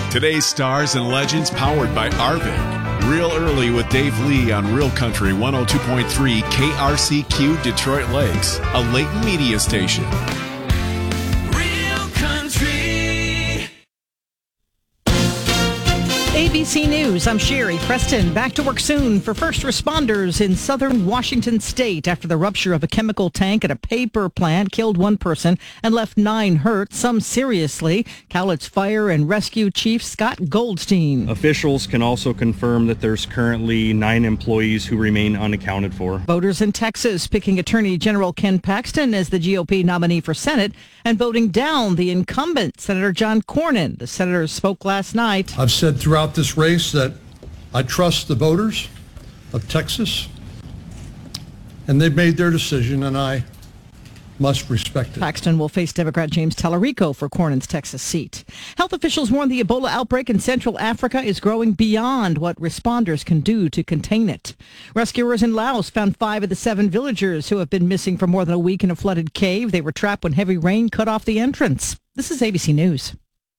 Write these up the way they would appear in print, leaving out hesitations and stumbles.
Today's stars and legends powered by Arvin. Real early with Dave Lee on Real Country 102.3 KRCQ Detroit Lakes, a Layton media station. Real Country. ABC News, I'm Sherry Preston. Back to work soon for first responders in southern Washington state after the rupture of a chemical tank at a paper plant killed one person and left 9 hurt, some seriously. Cowlitz Fire and Rescue Chief Scott Goldstein. Officials can also confirm that there's currently 9 employees who remain unaccounted for. Voters in Texas picking Attorney General Ken Paxton as the GOP nominee for Senate and voting down the incumbent, Senator John Cornyn. The senator spoke last night. I've said throughout this race that I trust the voters of Texas, and they've made their decision, and I must respect it. Paxton will face Democrat James Tallarico for Cornyn's Texas seat. Health officials warn the Ebola outbreak in Central Africa is growing beyond what responders can do to contain it. Rescuers in Laos found 5 of the 7 villagers who have been missing for more than a week in a flooded cave. They were trapped when heavy rain cut off the entrance. This is ABC News.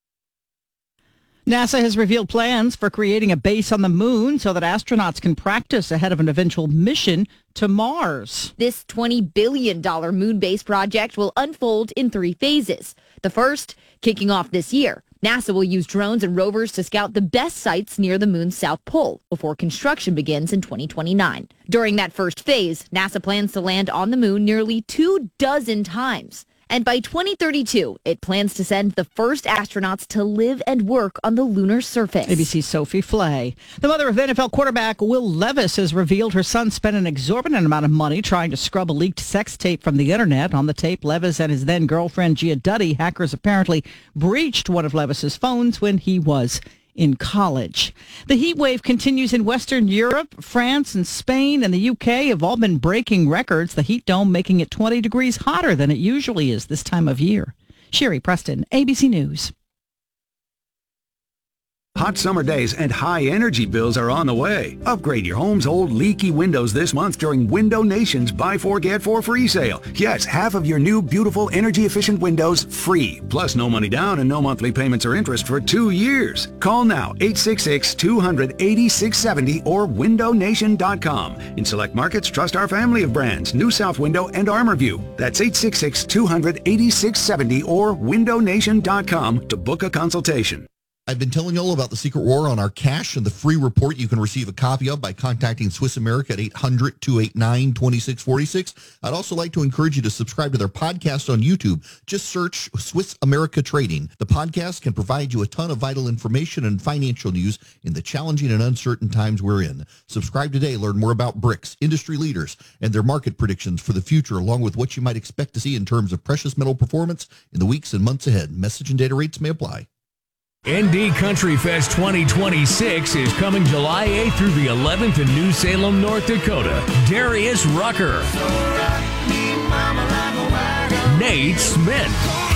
NASA has revealed plans for creating a base on the moon so that astronauts can practice ahead of an eventual mission to Mars. This $20 billion moon base project will unfold in 3 phases. The first, kicking off this year. NASA will use drones and rovers to scout the best sites near the moon's south pole before construction begins in 2029. During that first phase, NASA plans to land on the moon nearly 24 times. And by 2032, it plans to send the first astronauts to live and work on the lunar surface. ABC's Sophie Flay. The mother of NFL quarterback Will Levis has revealed her son spent an exorbitant amount of money trying to scrub a leaked sex tape from the internet. On the tape, Levis and his then-girlfriend Gia Duddy, hackers apparently breached one of Levis's phones when he was in college. The heat wave continues in Western Europe. France and Spain and the UK have all been breaking records, the heat dome making it 20 degrees hotter than it usually is this time of year. Sherry Preston, ABC News. Hot summer days and high energy bills are on the way. Upgrade your home's old leaky windows this month during Window Nation's Buy 4 Get 4 free sale. Yes, half of your new beautiful energy efficient windows free. Plus no money down and no monthly payments or interest for 2 years. Call now 866-200-8670 or windownation.com. In select markets, trust our family of brands, New South Window and ArmorView. That's 866-200-8670 or windownation.com to book a consultation. I've been telling you all about the secret war on our cash and the free report you can receive a copy of by contacting Swiss America at 800-289-2646. I'd also like to encourage you to subscribe to their podcast on YouTube. Just search Swiss America Trading. The podcast can provide you a ton of vital information and financial news in the challenging and uncertain times we're in. Subscribe today. Learn more about BRICS, industry leaders, and their market predictions for the future, along with what you might expect to see in terms of precious metal performance in the weeks and months ahead. Message and data rates may apply. ND Country Fest 2026 is coming July 8th through the 11th in New Salem, North Dakota. Darius Rucker, Nate Smith,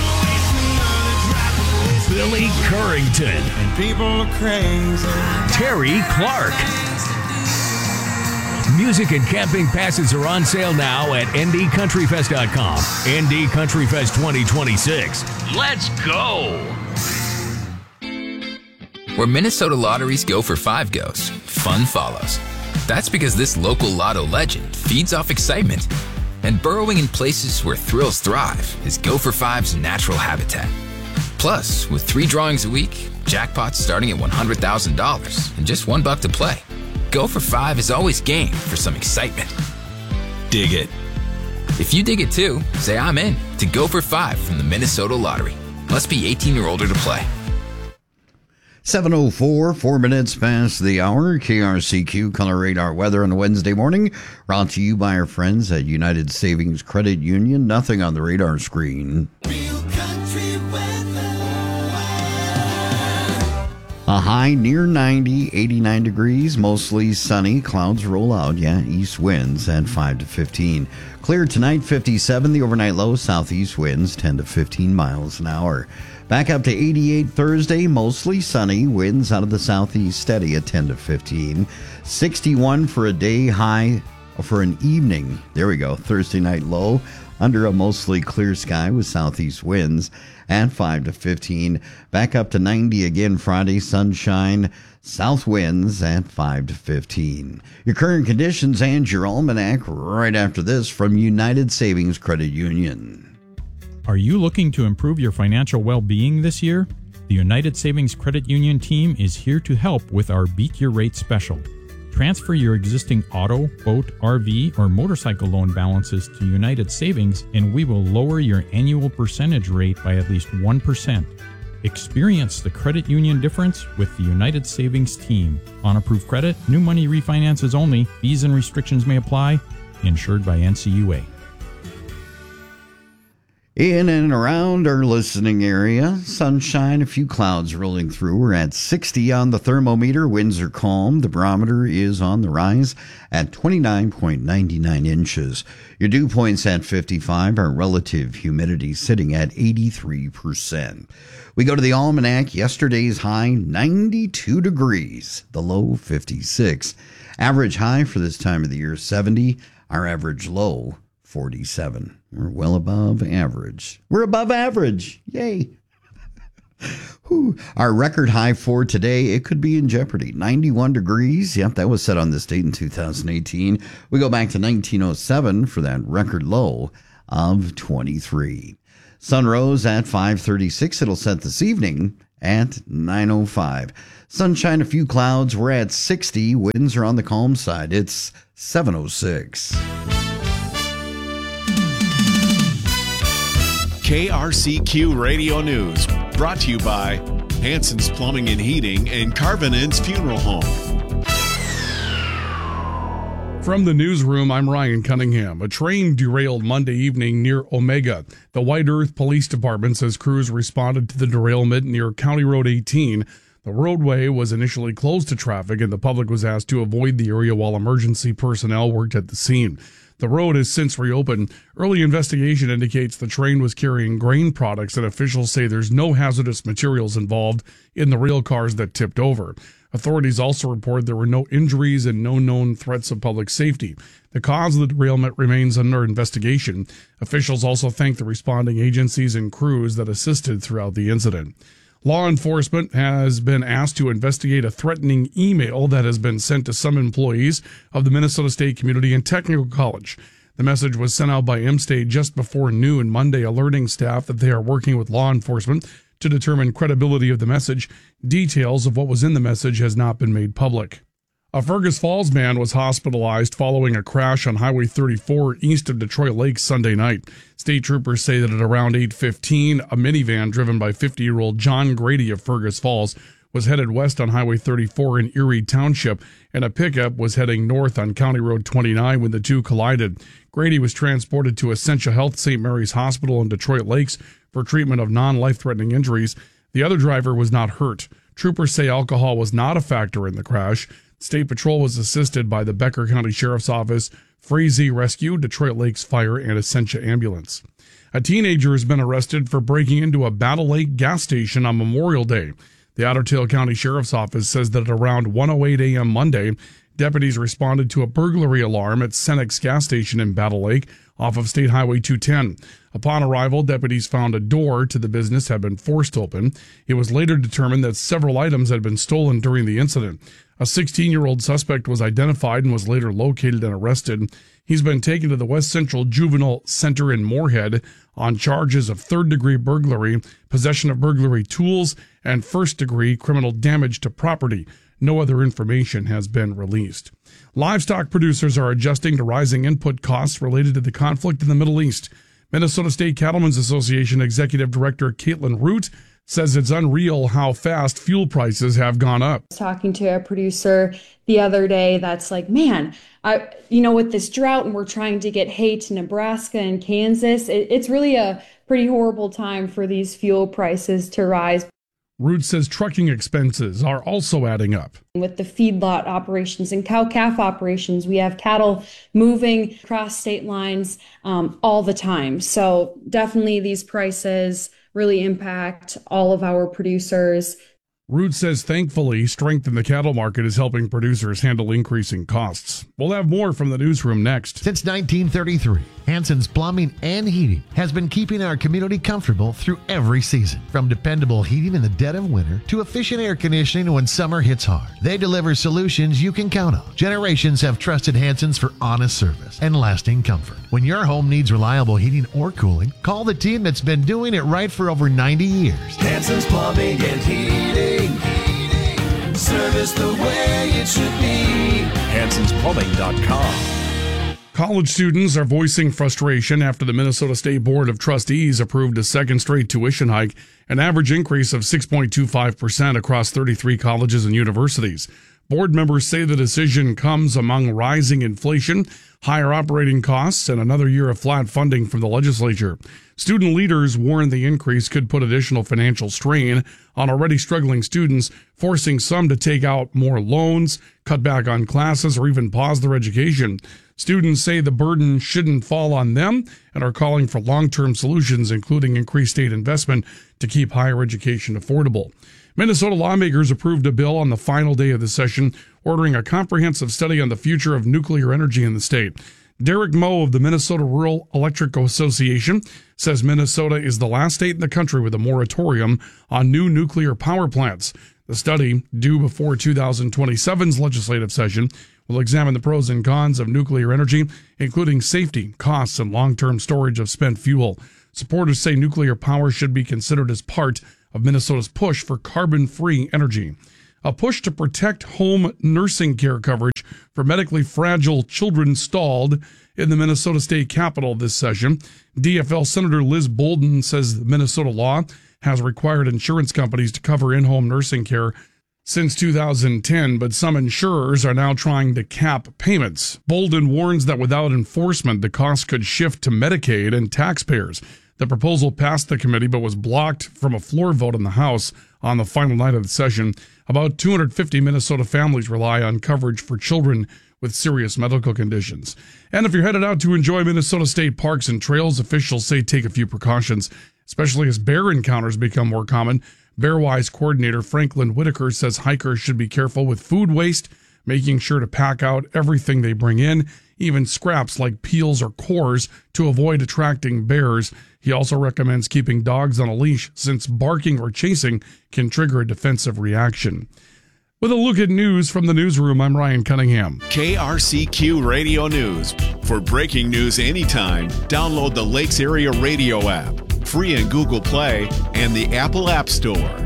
Billy Currington, And people are crazy. Terry Clark. Music and camping passes are on sale now at ndcountryfest.com. ND Country Fest 2026. Let's go! Where Minnesota lotteries go for 5 goes, fun follows. That's because this local lotto legend feeds off excitement. And burrowing in places where thrills thrive is Go for 5's natural habitat. Plus, with 3 drawings a week, jackpots starting at $100,000 and just $1 to play. Go for 5 is always game for some excitement. Dig it. If you dig it too, say I'm in to Go for 5 from the Minnesota Lottery. Must be 18 or older to play. 7:04, 4 minutes past the hour. KRCQ Color Radar weather on a Wednesday morning. Brought to you by our friends at United Savings Credit Union. Nothing on the radar screen. A high near 90, 89 degrees, mostly sunny. Clouds roll out, east winds at 5 to 15. Clear tonight, 57. The overnight low, southeast winds 10 to 15 miles an hour. Back up to 88 Thursday, mostly sunny. Winds out of the southeast steady at 10 to 15. 61 for a day high for an evening. There we go. Thursday night low under a mostly clear sky with southeast winds at 5 to 15. Back up to 90 again Friday, sunshine, south winds at 5 to 15. Your current conditions and your almanac right after this from United Savings Credit Union. Are you looking to improve your financial well-being this year? The United Savings Credit Union team is here to help with our Beat Your Rate special. Transfer your existing auto, boat, RV, or motorcycle loan balances to United Savings, and we will lower your annual percentage rate by at least 1%. Experience the credit union difference with the United Savings team. On approved credit, new money refinances only. Fees and restrictions may apply. Insured by NCUA. In and around our listening area, sunshine, a few clouds rolling through. We're at 60 on the thermometer. Winds are calm. The barometer is on the rise at 29.99 inches. Your dew point's at 55. Our relative humidity sitting at 83%. We go to the almanac. Yesterday's high, 92 degrees. The low, 56. Average high for this time of the year, 70. Our average low, 47. We're well above average. We're above average. Yay. Our record high for today, it could be in jeopardy. 91 degrees. Yep, that was set on this date in 2018. We go back to 1907 for that record low of 23. Sun rose at 5:36. It'll set this evening at 9:05. Sunshine, a few clouds. We're at 60. Winds are on the calm side. It's 7:06. KRCQ Radio News, brought to you by Hanson's Plumbing and Heating and Carvinen's Funeral Home. From the newsroom, I'm Ryan Cunningham. A train derailed Monday evening near Omega. The White Earth Police Department says crews responded to the derailment near County Road 18. The roadway was initially closed to traffic, and the public was asked to avoid the area while emergency personnel worked at the scene. The road has since reopened. Early investigation indicates the train was carrying grain products, and officials say there's no hazardous materials involved in the rail cars that tipped over. Authorities also report there were no injuries and no known threats of public safety. The cause of the derailment remains under investigation. Officials also thank the responding agencies and crews that assisted throughout the incident. Law enforcement has been asked to investigate a threatening email that has been sent to some employees of the Minnesota State Community and Technical College. The message was sent out by M-State just before noon Monday, alerting staff that they are working with law enforcement to determine credibility of the message. Details of what was in the message has not been made public. A Fergus Falls man was hospitalized following a crash on Highway 34 east of Detroit Lakes Sunday night. State troopers say that at around 8:15, a minivan driven by 50-year-old John Grady of Fergus Falls was headed west on Highway 34 in Erie Township, and a pickup was heading north on County Road 29 when the two collided. Grady was transported to Essentia Health St. Mary's Hospital in Detroit Lakes for treatment of non-life-threatening injuries. The other driver was not hurt. Troopers say alcohol was not a factor in the crash. State Patrol was assisted by the Becker County Sheriff's Office, Frazee Rescue, Detroit Lakes Fire, and Essentia Ambulance. A teenager has been arrested for breaking into a Battle Lake gas station on Memorial Day. The Otter Tail County Sheriff's Office says that at around 1:08 a.m. Monday, deputies responded to a burglary alarm at Cenex gas station in Battle Lake off of State Highway 210. Upon arrival, deputies found a door to the business had been forced open. It was later determined that several items had been stolen during the incident. A 16-year-old suspect was identified and was later located and arrested. He's been taken to the West Central Juvenile Center in Moorhead on charges of third-degree burglary, possession of burglary tools, and first-degree criminal damage to property. No other information has been released. Livestock producers are adjusting to rising input costs related to the conflict in the Middle East. Minnesota State Cattlemen's Association Executive Director Caitlin Root says it's unreal how fast fuel prices have gone up. I was talking to a producer the other day that's like, man, with this drought and we're trying to get hay to Nebraska and Kansas, it's really a pretty horrible time for these fuel prices to rise. Root says trucking expenses are also adding up. With the feedlot operations and cow-calf operations, we have cattle moving across state lines all the time. So definitely these prices really impact all of our producers. Root says thankfully, strength in the cattle market is helping producers handle increasing costs. We'll have more from the newsroom next. Since 1933, Hanson's Plumbing and Heating has been keeping our community comfortable through every season. From dependable heating in the dead of winter to efficient air conditioning when summer hits hard. They deliver solutions you can count on. Generations have trusted Hanson's for honest service and lasting comfort. When your home needs reliable heating or cooling, call the team that's been doing it right for over 90 years. Hanson's Plumbing and Heating. Service the way it should be. Hanson'sPlumbing.com. College students are voicing frustration after the Minnesota State Board of Trustees approved a second straight tuition hike, an average increase of 6.25% across 33 colleges and universities. Board members say the decision comes among rising inflation, higher operating costs, and another year of flat funding from the legislature. Student leaders warn the increase could put additional financial strain on already struggling students, forcing some to take out more loans, cut back on classes, or even pause their education. Students say the burden shouldn't fall on them and are calling for long-term solutions, including increased state investment to keep higher education affordable. Minnesota lawmakers approved a bill on the final day of the session, ordering a comprehensive study on the future of nuclear energy in the state. Derek Moe of the Minnesota Rural Electric Association says Minnesota is the last state in the country with a moratorium on new nuclear power plants. The study, due before 2027's legislative session, will examine the pros and cons of nuclear energy, including safety, costs, and long-term storage of spent fuel. Supporters say nuclear power should be considered as part of Minnesota's push for carbon-free energy. A push to protect home nursing care coverage for medically fragile children stalled in the Minnesota State Capitol this session. DFL Senator Liz Bolden says the Minnesota law has required insurance companies to cover in-home nursing care since 2010, but some insurers are now trying to cap payments. Bolden warns that without enforcement, the cost could shift to Medicaid and taxpayers. The proposal passed the committee but was blocked from a floor vote in the House on the final night of the session. About 250 Minnesota families rely on coverage for children with serious medical conditions. And if you're headed out to enjoy Minnesota State parks and trails, officials say take a few precautions, especially as bear encounters become more common. Bearwise coordinator Franklin Whitaker says hikers should be careful with food waste, making sure to pack out everything they bring in, even scraps like peels or cores, to avoid attracting bears. He also recommends keeping dogs on a leash, since barking or chasing can trigger a defensive reaction. With a look at news from the newsroom, I'm Ryan Cunningham. KRCQ Radio News. For breaking news anytime, download the Lakes Area Radio app, free in Google Play and the Apple App Store.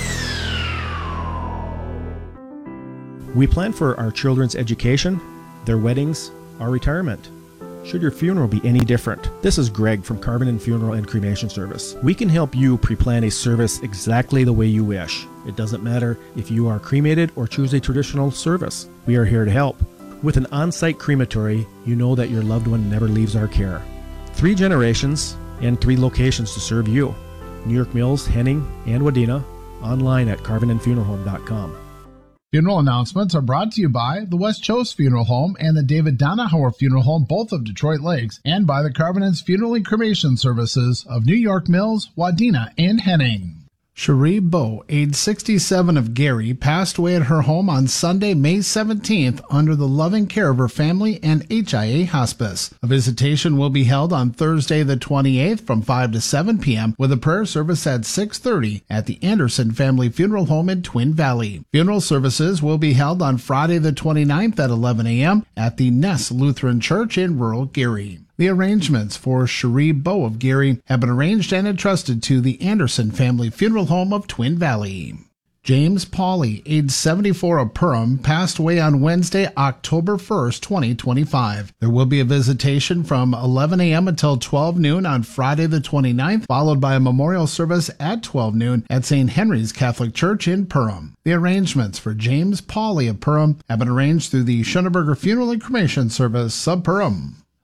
We plan for our children's education, their weddings, our retirement. Should your funeral be any different? This is Greg from Carbon and Funeral and Cremation Service. We can help you pre-plan a service exactly the way you wish. It doesn't matter if you are cremated or choose a traditional service. We are here to help. With an on-site crematory, you know that your loved one never leaves our care. 3 generations and 3 locations to serve you. New York Mills, Henning, and Wadena. Online at carbonandfuneralhome.com. Funeral announcements are brought to you by the West Chose Funeral Home and the David Donahauer Funeral Home, both of Detroit Lakes, and by the Carbonance Funeral and Cremation Services of New York Mills, Wadena, and Henning. Cherie Bowe, age 67 of Gary, passed away at her home on Sunday, May 17th under the loving care of her family and HIA Hospice. A visitation will be held on Thursday the 28th from 5 to 7 p.m. with a prayer service at 6:30 at the Anderson Family Funeral Home in Twin Valley. Funeral services will be held on Friday the 29th at 11 a.m. at the Ness Lutheran Church in rural Gary. The arrangements for Cherie Bowe of Gary have been arranged and entrusted to the Anderson Family Funeral Home of Twin Valley. James Pauley, age 74 of Perham, passed away on Wednesday, October 1st, 2025. There will be a visitation from 11 a.m. until 12 noon on Friday the 29th, followed by a memorial service at 12 noon at St. Henry's Catholic Church in Perham. The arrangements for James Pauley of Perham have been arranged through the Schoenberger Funeral and Cremation Service of Perham.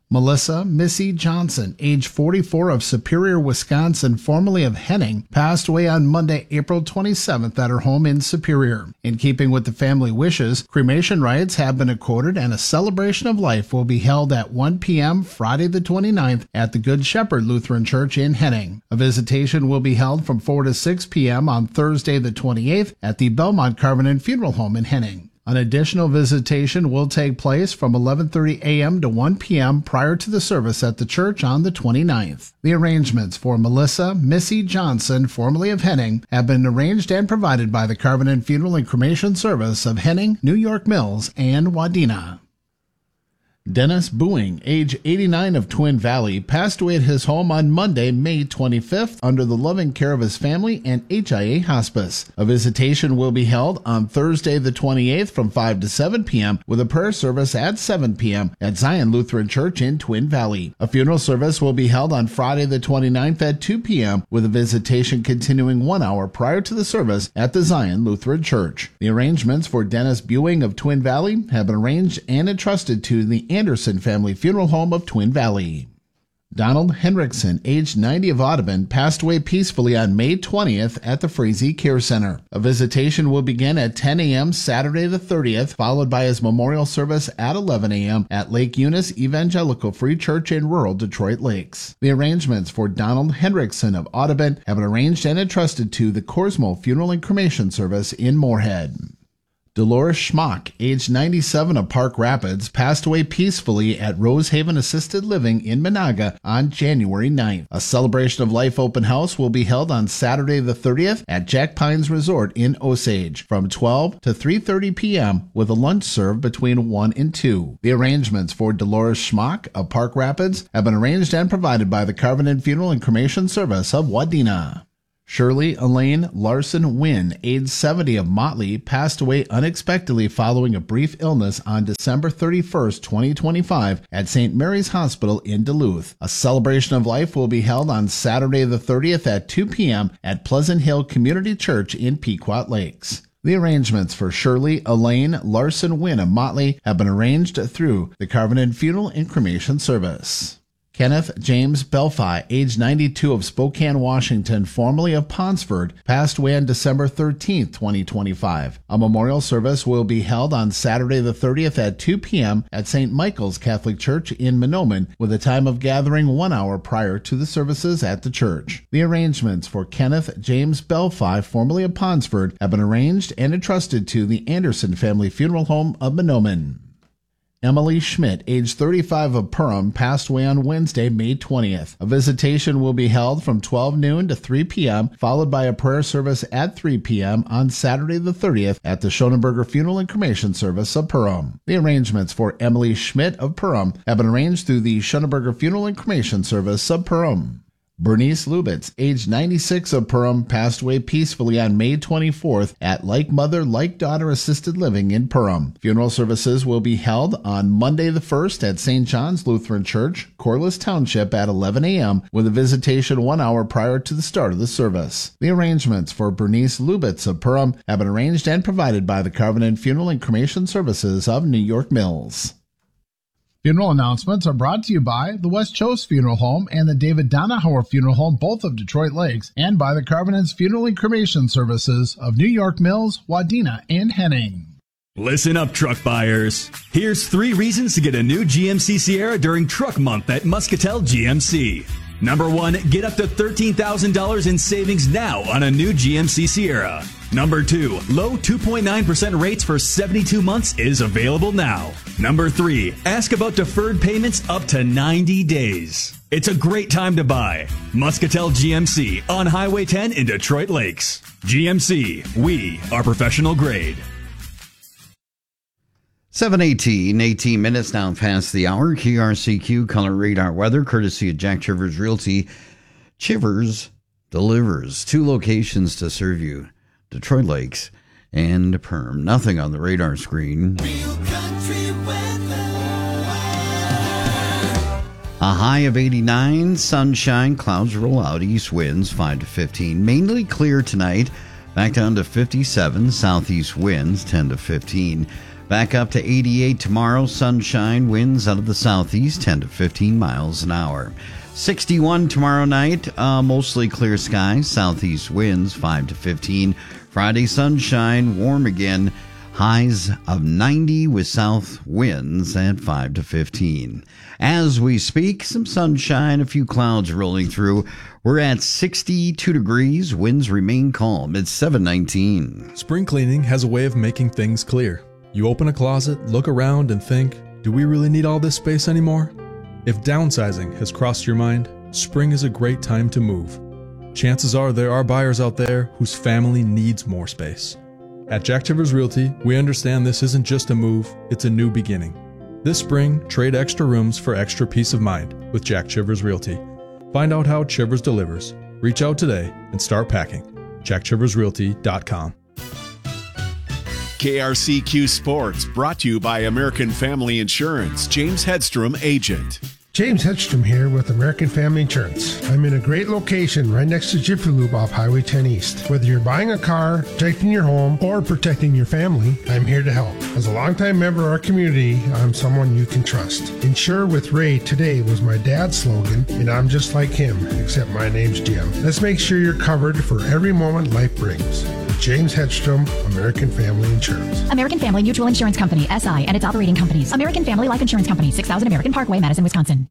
Melissa Missy Johnson, age 44, of Superior, Wisconsin, formerly of Henning, passed away on Monday, April 27th at her home in Superior. In keeping with the family wishes, cremation rites have been accorded and a celebration of life will be held at 1 p.m. Friday the 29th at the Good Shepherd Lutheran Church in Henning. A visitation will be held from 4 to 6 p.m. on Thursday the 28th at the Belmont Covenant Funeral Home in Henning. An additional visitation will take place from 11:30 a.m. to 1 p.m. prior to the service at the church on the 29th. The arrangements for Melissa Missy Johnson, formerly of Henning, have been arranged and provided by the Covenant Funeral and Cremation Service of Henning, New York Mills, and Wadena. Dennis Booing, age 89, of Twin Valley, passed away at his home on Monday, May 25th, under the loving care of his family and HIA Hospice. A visitation will be held on Thursday the 28th from 5 to 7 p.m. with a prayer service at 7 p.m. at Zion Lutheran Church in Twin Valley. A funeral service will be held on Friday the 29th at 2 p.m. with a visitation continuing 1 hour prior to the service at the Zion Lutheran Church. The arrangements for Dennis Booing of Twin Valley have been arranged and entrusted to the Anderson Family Funeral Home of Twin Valley. Donald Henriksen, age 90, of Audubon, passed away peacefully on May 20th at the Frazee Care Center. A visitation will begin at 10 a.m. Saturday the 30th, followed by his memorial service at 11 a.m. at Lake Eunice Evangelical Free Church in rural Detroit Lakes. The arrangements for Donald Henriksen of Audubon have been arranged and entrusted to the Corsmo Funeral and Cremation Service in Moorhead. Dolores Schmock, age 97, of Park Rapids, passed away peacefully at Rosehaven Assisted Living in Monaga on January 9th. A celebration of life open house will be held on Saturday the 30th at Jack Pines Resort in Osage from 12 to 3:30 p.m. with a lunch served between 1 and 2. The arrangements for Dolores Schmock of Park Rapids have been arranged and provided by the Covenant Funeral and Cremation Service of Wadena. Shirley Elaine Larson Wynn, age 70, of Motley, passed away unexpectedly following a brief illness on December 31st, 2025 at St. Mary's Hospital in Duluth. A celebration of life will be held on Saturday the 30th at 2 p.m. at Pleasant Hill Community Church in Pequot Lakes. The arrangements for Shirley Elaine Larson Wynn of Motley have been arranged through the Covenant Funeral and Cremation Service. Kenneth James Belfi, age 92, of Spokane, Washington, formerly of Ponsford, passed away on December 13, 2025. A memorial service will be held on Saturday the 30th at 2 p.m. at St. Michael's Catholic Church in Mahnomen, with a time of gathering 1 hour prior to the services at the church. The arrangements for Kenneth James Belfi, formerly of Ponsford, have been arranged and entrusted to the Anderson Family Funeral Home of Mahnomen. Emily Schmidt, age 35, of Perham, passed away on Wednesday, May 20th. A visitation will be held from 12 noon to 3 p.m., followed by a prayer service at 3 p.m. on Saturday the 30th at the Schoenberger Funeral and Cremation Service of Perham. The arrangements for Emily Schmidt of Perham have been arranged through the Schoenberger Funeral and Cremation Service of Perham. Bernice Lubitz, age 96, of Perham, passed away peacefully on May 24th at Like Mother, Like Daughter Assisted Living in Perham. Funeral services will be held on Monday the 1st at St. John's Lutheran Church, Corliss Township at 11 a.m. with a visitation 1 hour prior to the start of the service. The arrangements for Bernice Lubitz of Perham have been arranged and provided by the Covenant Funeral and Cremation Services of New York Mills. Funeral announcements are brought to you by the West Chose Funeral Home and the David Donahauer Funeral Home, both of Detroit Lakes, and by the Covenant's Funeral and Cremation Services of New York Mills, Wadena, and Henning. Listen up, truck buyers. Here's 3 reasons to get a new GMC Sierra during Truck Month at Muscatel GMC. Number 1, get up to $13,000 in savings now on a new GMC Sierra. Number 2, low 2.9% rates for 72 months is available now. Number 3, ask about deferred payments up to 90 days. It's a great time to buy. Muscatel GMC on Highway 10 in Detroit Lakes. GMC, we are professional grade. 7:18, 18 minutes now past the hour. KRCQ Color Radar Weather, courtesy of Jack Chivers Realty. Chivers delivers 2 locations to serve you: Detroit Lakes and Perm. Nothing on the radar screen. A high of 89, sunshine, clouds roll out, east winds 5 to 15. Mainly clear tonight. Back down to 57, southeast winds 10 to 15. Back up to 88 tomorrow, sunshine, winds out of the southeast 10 to 15 miles an hour. 61 tomorrow night, mostly clear skies, southeast winds 5 to 15. Friday, sunshine, warm again, highs of 90 with south winds at 5 to 15. As we speak, some sunshine, a few clouds rolling through. We're at 62 degrees. Winds remain calm. It's 7:19. Spring cleaning has a way of making things clear. You open a closet, look around, and think, do we really need all this space anymore? If downsizing has crossed your mind, spring is a great time to move. Chances are there are buyers out there whose family needs more space. At Jack Chivers Realty, we understand this isn't just a move, it's a new beginning. This spring, trade extra rooms for extra peace of mind with Jack Chivers Realty. Find out how Chivers delivers. Reach out today and start packing. JackChiversRealty.com. KRCQ Sports, brought to you by American Family Insurance. James Hedstrom, agent. James Hedstrom here with American Family Insurance. I'm in a great location right next to Jiffy Lube off Highway 10 East. Whether you're buying a car, protecting your home, or protecting your family, I'm here to help. As a longtime member of our community, I'm someone you can trust. Insure with Ray today was my dad's slogan, and I'm just like him, except my name's Jim. Let's make sure you're covered for every moment life brings. James Hedstrom, American Family Insurance. American Family Mutual Insurance Company, SI, and its operating companies. American Family Life Insurance Company, 6000 American Parkway, Madison, Wisconsin.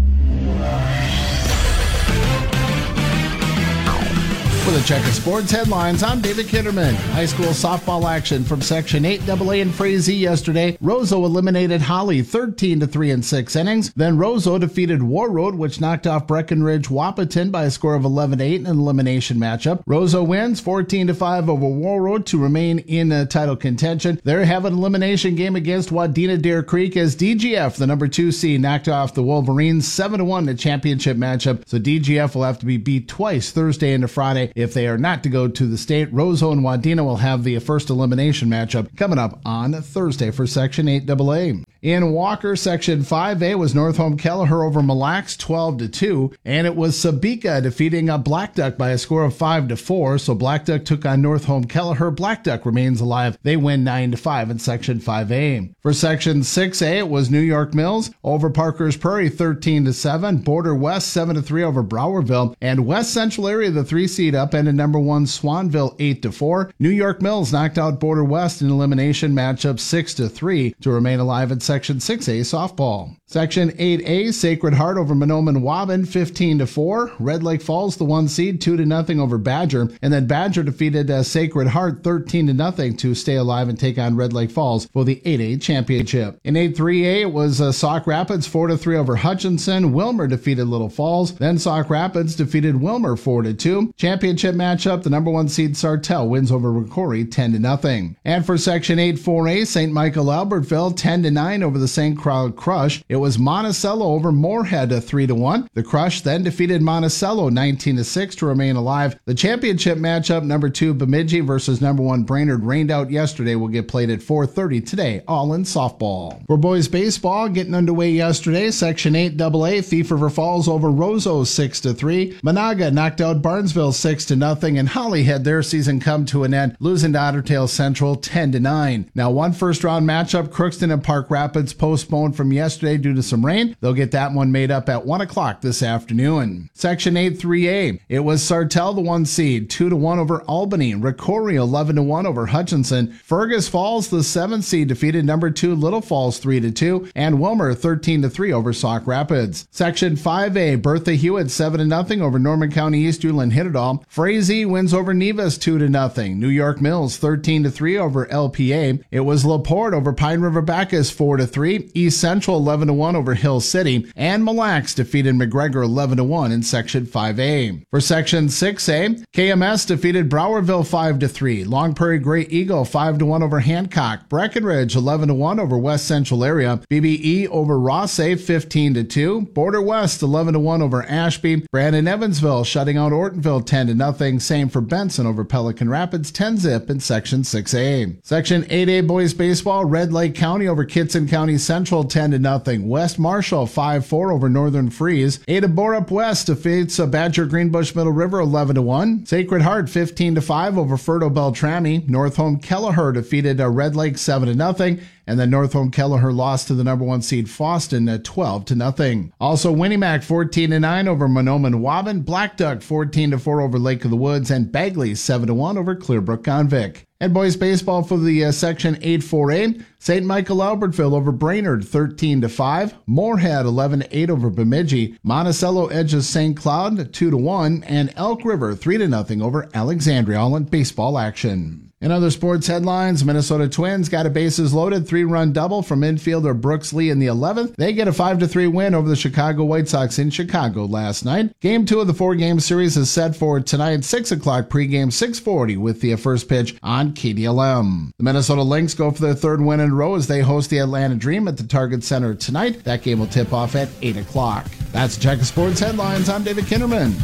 With a check of sports headlines, I'm David Kitterman. High school softball action from Section 8AA in Frazee yesterday. Roseau eliminated Holly 13-3 in 6 innings. Then Roseau defeated Warroad, which knocked off Breckenridge Wahpeton by a score of 11-8 in an elimination matchup. Roseau wins 14-5 over Warroad to remain in title contention. They have an elimination game against Wadena Deer Creek as DGF, the number 2 seed, knocked off the Wolverines 7-1 in the championship matchup. So DGF will have to be beat twice Thursday into Friday if they are not to go to the state. Roseau and Wadena will have the first elimination matchup coming up on Thursday for Section 8AA. In Walker, Section 5A was North Home Kelleher over Mille Lacs 12-2, and it was Sabika defeating Black Duck by a score of 5-4. So Black Duck took on North Home Kelleher. Black Duck remains alive. They win 9-5 in Section 5A. For Section 6A, it was New York Mills over Parker's Prairie 13-7, Border West 7-3 over Browerville, and West Central Area, the 3 seed, upended number 1 Swanville 8-4. New York Mills knocked out Border West in elimination matchup 6-3 to remain alive in Section 6A softball. Section 8A, Sacred Heart over Mahnomen Waban 15-4. Red Lake Falls, the 1 seed, 2-0 over Badger, and then Badger defeated Sacred Heart 13-0 to stay alive and take on Red Lake Falls for the 8A championship. In 8-3A, it was Sauk Rapids 4-3 over Hutchinson. Wilmer defeated Little Falls. Then Sauk Rapids defeated Wilmer 4-2. Championship matchup, the number 1 seed Sartell wins over Ricori 10-0. And for Section 8-4A, St. Michael Albertville 10-9 over the St. Cloud Crush. It was Monticello over Moorhead 3-1. The Crush then defeated Monticello 19-6 to remain alive. The championship matchup, number 2 Bemidji versus number 1 Brainerd, rained out yesterday, will get played at 4:30 today, all in softball. For boys baseball, getting underway yesterday, Section 8AA, Thief River Falls over Roseau 6-3. Monaga knocked out Barnesville 6-0, and Holly had their season come to an end, losing to Ottertail Central 10-9. Now, one first-round matchup, Crookston and Park Rapids, postponed from yesterday due to some rain. They'll get that one made up at 1 o'clock this afternoon. Section 8-3A, it was Sartell, the 1 seed, 2-1 over Albany. Ricori 11-1 over Hutchinson. Fergus Falls, the 7 seed, defeated number 2 Little Falls 3-2, and Wilmer 13-3 over Sauk Rapids. Section 5A, Bertha Hewitt 7-0 over Norman County East Ulan Hitterdal. Frazee wins over Nevis 2-0. New York Mills 13-3 over LPA. It was LaPorte over Pine River Bacchus 4-3. East Central 11-1 over Hill City, and Mille Lacs defeated McGregor 11-1 in Section 5A. For Section 6A, KMS defeated Browerville 5-3. Long Prairie Great Eagle 5-1 over Hancock. Breckenridge 11-1 over West Central Area. BBE over Rossay 15-2. Border West 11-1 over Ashby. Brandon Evansville shutting out Ortonville 10-0. Same for Benson over Pelican Rapids 10-0 in Section 6A. Section 8A boys baseball, Red Lake County over Kitson Jefferson County Central 10-0. West Marshall 5-4 over Northern Freeze. Ada Borup West defeats Badger Greenbush Middle River 11-1. Sacred Heart 15-5 over Ferto Beltrami. North Home Kelleher defeated Red Lake 7-0. And then North Home Kelleher lost to the number 1 seed Foston at 12-0. Also, Winnimac 14-9 over Monoman Waban. Black Duck 14-4 over Lake of the Woods. And Bagley 7-1 over Clearbrook Convict. And boys baseball for the Section 8-4A. St. Michael Albertville over Brainerd 13-5. Moorhead 11-8 over Bemidji. Monticello edges St. Cloud 2-1. And Elk River 3-0 over Alexandria. All in baseball action. In other sports headlines, Minnesota Twins got a bases loaded 3-run double from infielder Brooks Lee in the 11th. They get a 5-3 win over the Chicago White Sox in Chicago last night. Game 2 of the 4-game series is set for tonight, 6 o'clock pregame, 6:40 with the first pitch on KDLM. The Minnesota Lynx go for their 3rd win in a row as they host the Atlanta Dream at the Target Center tonight. That game will tip off at 8 o'clock. That's a check of sports headlines. I'm David Kinderman.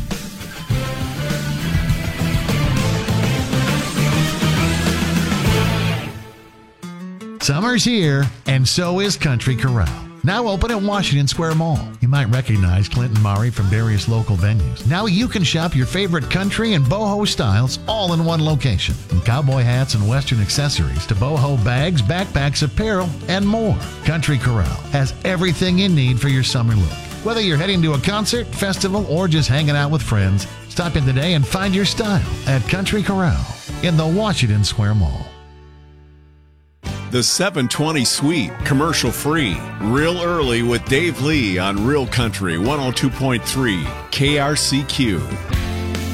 Summer's here, and so is Country Corral. Now open at Washington Square Mall. You might recognize Clinton Murray from various local venues. Now you can shop your favorite country and boho styles all in one location. From cowboy hats and western accessories to boho bags, backpacks, apparel, and more. Country Corral has everything you need for your summer look. Whether you're heading to a concert, festival, or just hanging out with friends, stop in today and find your style at Country Corral in the Washington Square Mall. The 720 Suite, commercial free. Real Early with Dave Lee on Real Country 102.3 KRCQ.